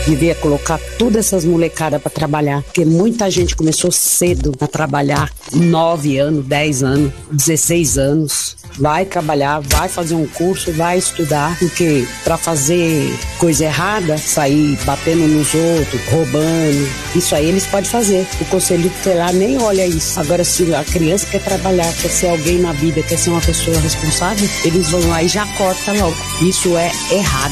devia colocar todas essas molecadas para trabalhar, porque muita gente começou cedo a trabalhar, 9 anos, 10 anos, 16 anos. Vai trabalhar, vai fazer um curso, vai estudar, porque para fazer coisa errada, sair batendo nos outros, roubando, isso aí eles podem fazer. O conselho tutelar nem olha isso. Agora, se a criança quer trabalhar, quer ser alguém na vida, quer ser uma pessoa responsável, eles vão lá e já corta logo. Isso é errado.